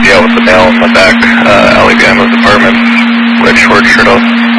Yeah, with the nail in the back alley behind those apartments. Red short shirt off.